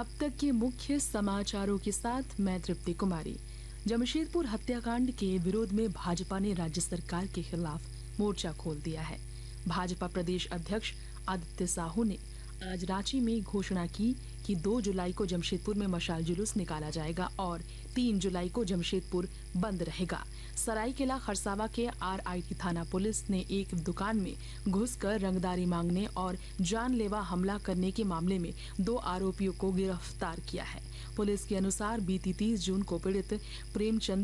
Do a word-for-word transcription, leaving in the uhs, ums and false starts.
अब तक के मुख्य समाचारों के साथ मैं तृप्ति कुमारी। जमशेदपुर हत्याकांड के विरोध में भाजपा ने राज्य सरकार के खिलाफ मोर्चा खोल दिया है। भाजपा प्रदेश अध्यक्ष आदित्य साहू ने आज रांची में घोषणा की कि दो जुलाई को जमशेदपुर में मशाल जुलूस निकाला जाएगा और तीन जुलाई को जमशेदपुर बंद रहेगा। सरायकेला खरसावा के आरआईटी थाना पुलिस ने एक दुकान में घुसकर रंगदारी मांगने और जानलेवा हमला करने के मामले में दो आरोपियों को गिरफ्तार किया है। पुलिस के अनुसार बीती तीस जून को पीड़ित प्रेमचंद